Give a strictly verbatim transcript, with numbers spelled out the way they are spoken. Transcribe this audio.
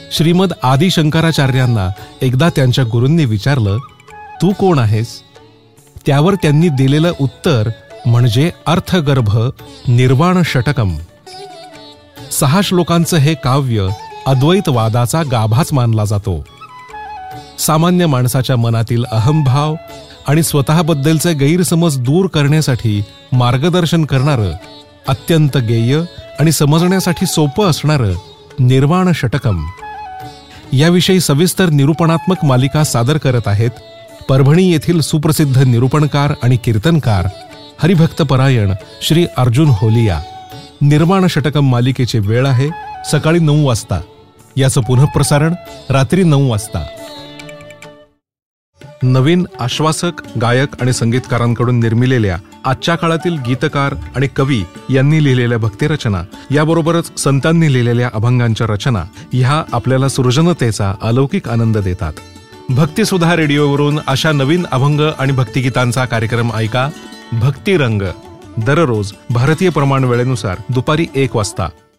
श्रीमद आदि शंकराचार्यांना एकदा त्यांच्या गुरूंनी विचारलं, तू कोण आहेस? त्यावर त्यांनी दिलेलं उत्तर म्हणजे अर्थगर्भ निर्वाण षटकम. सहा श्लोकांचं हे काव्य अद्वैतवादाचा गाभाच मानला जातो. सामान्य माणसाच्या मनातील अहंभाव आणि स्वतःबद्दलचे गैरसमज दूर करण्यासाठी मार्गदर्शन करणारं, अत्यंत गेय आणि समजण्यासाठी सोपं असणारं निर्वाण षटकम. याविषयी सविस्तर निरूपणात्मक मालिका सादर करत आहेत परभणी येथील सुप्रसिद्ध निरूपणकार आणि कीर्तनकार हरिभक्तपरायण श्री अर्जुन होलिया. निर्वाण षटकम मालिकेची वेळ आहे सकाळी नऊ वाजता. याचं पुनःप्रसारण रात्री नऊ वाजता. नवीन आश्वासक गायक आणि संगीतकारांकडून निर्मिलेल्या आजच्या काळातील गीतकार आणि कवी यांनी लिहिलेल्या भक्तिरचना, याबरोबरच संतांनी लिहिलेल्या अभंगांच्या रचना ह्या आपल्याला सृजनतेचा अलौकिक आनंद देतात. भक्तिसुधा रेडिओवरून अशा नवीन अभंग आणि भक्तिगीतांचा कार्यक्रम ऐका. भक्तिरंग दररोज भारतीय प्रमाण वेळेनुसार दुपारी एक वाजता.